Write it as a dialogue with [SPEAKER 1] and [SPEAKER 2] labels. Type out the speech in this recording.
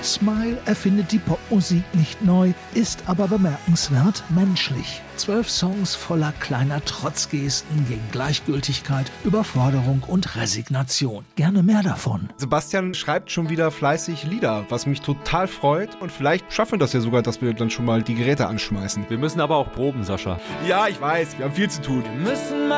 [SPEAKER 1] Smile erfindet die Popmusik nicht neu, ist aber bemerkenswert menschlich. 12 Songs voller kleiner Trotzgesten gegen Gleichgültigkeit, Überforderung und Resignation. Gerne mehr davon.
[SPEAKER 2] Sebastian schreibt schon wieder fleißig Lieder, was mich total freut. Und vielleicht schaffen wir das ja sogar, dass wir dann schon mal die Geräte anschmeißen.
[SPEAKER 3] Wir müssen aber auch proben, Sascha.
[SPEAKER 2] Ja, ich weiß, wir haben viel zu tun.
[SPEAKER 4] Wir müssen